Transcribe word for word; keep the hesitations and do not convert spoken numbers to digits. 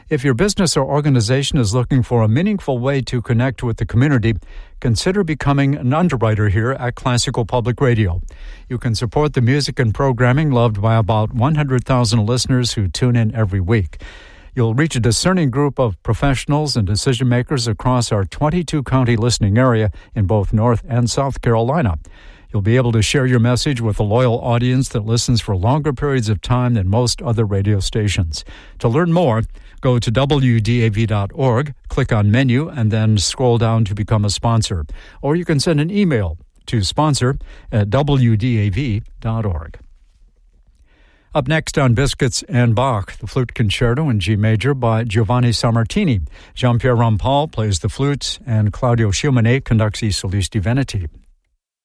If your business or organization is looking for a meaningful way to connect with the community, consider becoming an underwriter here at Classical Public Radio. You can support the music and programming loved by about one hundred thousand listeners who tune in every week. You'll reach a discerning group of professionals and decision makers across our twenty-two county listening area in both North and South Carolina. You'll be able to share your message with a loyal audience that listens for longer periods of time than most other radio stations. To learn more, go to W D A V dot org, click on menu, and then scroll down to become a sponsor. Or you can send an email to sponsor at W D A V dot org. Up next on Biscuits and Bach, the Flute Concerto in G Major by Giovanni Sammartini. Jean-Pierre Rampal plays the flute, and Claudio Schiumene conducts I Solisti Veneti.